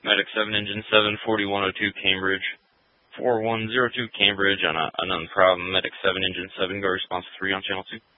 Medic 7, Engine 7, 4102 Cambridge. 4102 Cambridge on a unknown problem. Medic 7, Engine 7, go response 3 on Channel 2.